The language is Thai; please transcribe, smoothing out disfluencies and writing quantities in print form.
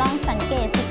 ลองสังเกตสิ